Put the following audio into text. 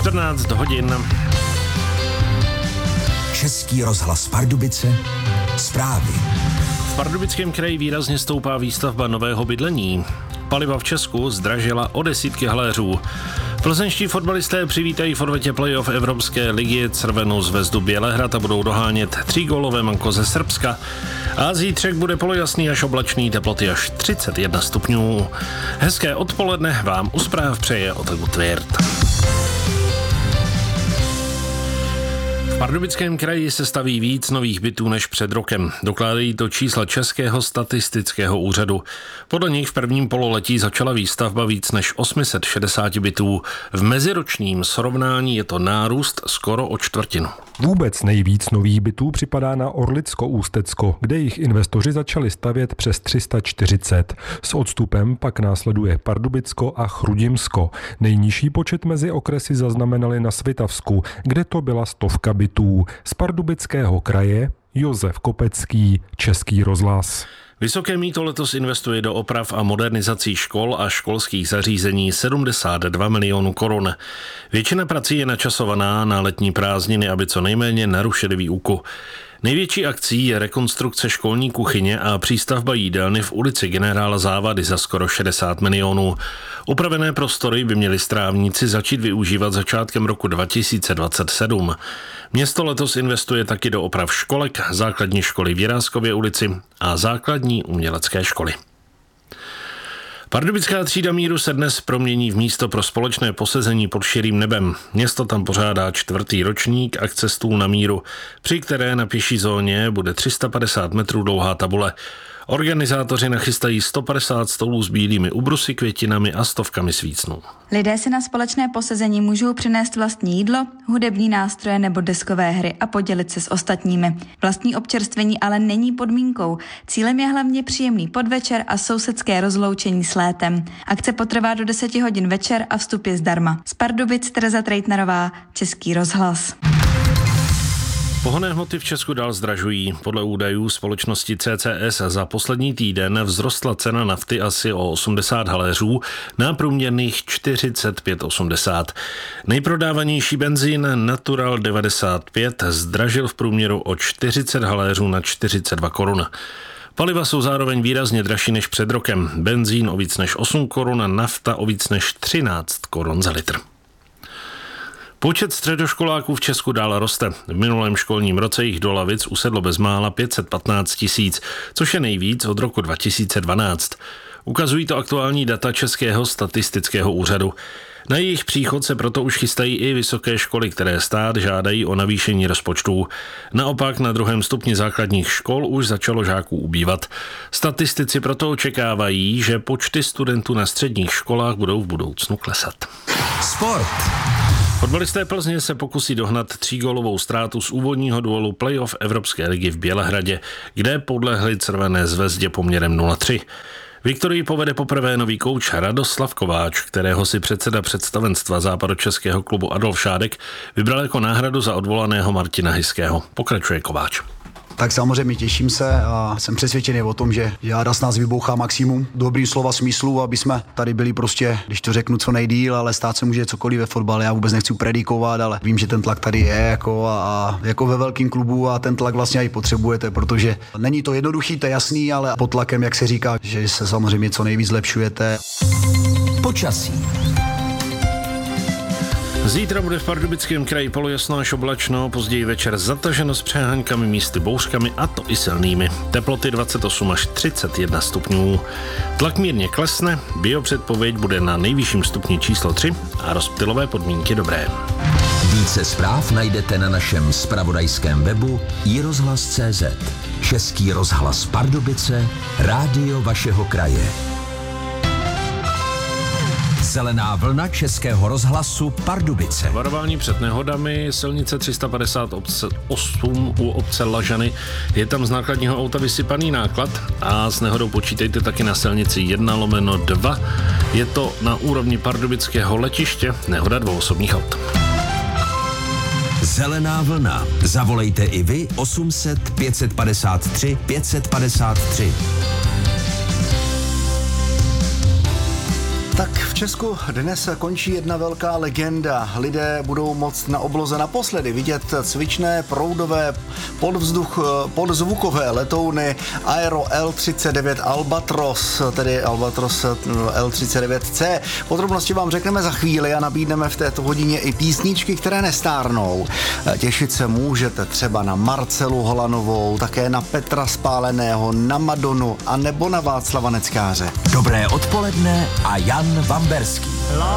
14 hodin. Český rozhlas Pardubice, zprávy. V Pardubickém kraji výrazně stoupá výstavba nového bydlení. Paliva v Česku zdražila o desítky haléřů. Plzeňští fotbalisté přivítají v odvetě playoff Evropské ligy Crvenou zvezdu Bělehrad a budou dohánět 3gólové manko ze Srbska. A zítřek bude polojasný až oblačný, teploty až 31 stupňů. Hezké odpoledne vám u zpráv přeje Otak Tvěrt. V Pardubickém kraji se staví víc nových bytů než před rokem. Dokládají to čísla Českého statistického úřadu. Podle nich v prvním pololetí začala výstavba víc než 860 bytů. V meziročním srovnání je to nárůst skoro o čtvrtinu. Vůbec nejvíc nových bytů připadá na Orlicko-Ústecko, kde jich investoři začali stavět přes 340. S odstupem pak následuje Pardubicko a Chrudimsko. Nejnižší počet mezi okresy zaznamenali na Svitavsku, kde to byla 100 bytů. Z Pardubického kraje Josef Kopecký, Český rozhlas. Vysoké mýto letos investuje do oprav a modernizací škol a školských zařízení 72 milionů korun. Většina prací je načasovaná na letní prázdniny, aby co nejméně narušily výuku. Největší akcí je rekonstrukce školní kuchyně a přístavba jídelny v ulici Generála Závady za skoro 60 milionů. Upravené prostory by měli strávníci začít využívat začátkem roku 2027. Město letos investuje taky do oprav školek, základní školy v Jiráskově ulici a základní umělecké školy. Pardubická třída míru se dnes promění v místo pro společné posezení pod širým nebem. Město tam pořádá 4. ročník akce Stůl na míru, při které na pěší zóně bude 350 metrů dlouhá tabule. Organizátoři nachystají 150 stolů s bílými ubrusy, květinami a stovkami svícnů. Lidé si na společné posezení můžou přinést vlastní jídlo, hudební nástroje nebo deskové hry a podělit se s ostatními. Vlastní občerstvení ale není podmínkou. Cílem je hlavně příjemný podvečer a sousedské rozloučení s létem. Akce potrvá do 10 hodin večer a vstup je zdarma. Z Pardubic Tereza Trejtnerová, Český rozhlas. Pohonné hmoty v Česku dál zdražují. Podle údajů společnosti CCS za poslední týden vzrostla cena nafty asi o 80 haléřů na průměrných 45,80. Nejprodávanější benzín Natural 95 zdražil v průměru o 40 haléřů na 42 korun. Paliva jsou zároveň výrazně dražší než před rokem. Benzín o víc než 8 korun a nafta o víc než 13 korun za litr. Počet středoškoláků v Česku dál roste. V minulém školním roce jich do lavic usedlo bezmála 515 000, což je nejvíc od roku 2012. Ukazují to aktuální data Českého statistického úřadu. Na jejich příchod se proto už chystají i vysoké školy, které stát žádají o navýšení rozpočtů. Naopak na 2. stupni základních škol už začalo žáků ubývat. Statistici proto očekávají, že počty studentů na středních školách budou v budoucnu klesat. Sport. Fotbalisté Plzně se pokusí dohnat 3gólovou ztrátu z úvodního duelu playoff Evropské ligy v Bělehradě, kde podlehli Crvené zvezdě poměrem 0-3. Viktorii povede poprvé nový kouč Radoslav Kováč, kterého si předseda představenstva západočeského klubu Adolf Šádek vybral jako náhradu za odvolaného Martina Hyského. Pokračuje Kováč. Tak samozřejmě těším se a jsem přesvědčený o tom, že Jáda s nás vybouchá maximum. Dobrý slova smyslu, aby jsme tady byli prostě, když to řeknu, co nejdýl, ale stát se může cokoliv ve fotbale. Já vůbec nechci predikovat, ale vím, že ten tlak tady je a jako ve velkém klubu a ten tlak vlastně i potřebujete, protože není to jednoduchý, to je jasný, ale pod tlakem, jak se říká, že se samozřejmě co nejvíc zlepšujete. Počasí. Zítra bude v Pardubickém kraji polojasno až oblačno, později večer zataženo s přeháňkami, místy bouřkami a to i silnými. Teploty 28 až 31 stupňů. Tlak mírně klesne, biopředpověď bude na nejvyšším stupni číslo 3 a rozptylové podmínky dobré. Více zpráv najdete na našem zpravodajském webu iRozhlas.cz. Český rozhlas Pardubice, rádio vašeho kraje. Zelená vlna Českého rozhlasu Pardubice. Varování před nehodami, silnice 358 u obce Lažany. Je tam z nákladního auta vysypaný náklad a s nehodou počítejte taky na silnici 1/2. Je to na úrovni pardubického letiště, nehoda 2 osobních aut. Zelená vlna. Zavolejte i vy 800 553 553. Tak v Česku dnes končí jedna velká legenda. Lidé budou moct na obloze naposledy vidět cvičné proudové podzvukové letouny Aero L39 Albatros, tedy Albatros L39C. Podrobnosti vám řekneme za chvíli a nabídneme v této hodině i písničky, které nestárnou. Těšit se můžete třeba na Marcelu Holanovou, také na Petra Spáleného, na Madonu a nebo na Václava Neckáře. Dobré odpoledne a Jan Vamberský.